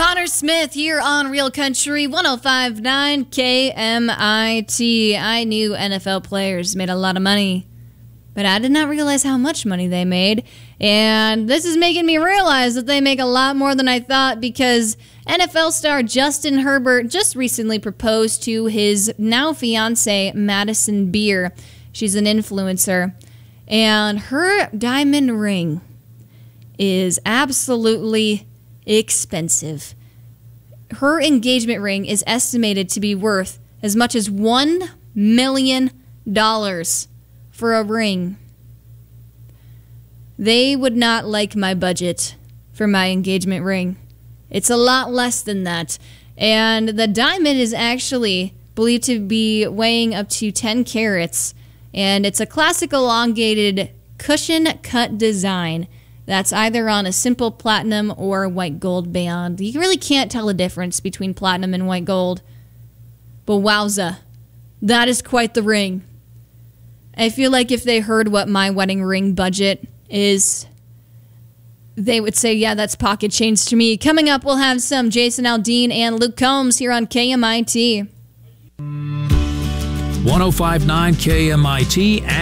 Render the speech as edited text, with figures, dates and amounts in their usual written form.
Connor Smith here on Real Country 105.9 KMIT. I knew NFL players made a lot of money, but I did not realize how much money they made. And this is making me realize that they make a lot more than I thought, because NFL star Justin Herbert just recently proposed to his now fiancée, Madison Beer. She's an influencer, and her diamond ring is absolutely expensive. Her engagement ring is estimated to be worth as much as $1 million for a ring. They would not like my budget for my engagement ring. It's a lot less than that. And the diamond is actually believed to be weighing up to 10 carats. And it's a classic elongated cushion cut design that's either on a simple platinum or white gold band. You really can't tell the difference between platinum and white gold. But wowza, that is quite the ring. I feel like if they heard what my wedding ring budget is, they would say, yeah, that's pocket change to me. Coming up, we'll have some Jason Aldean and Luke Combs here on KMIT. 105.9 KMIT.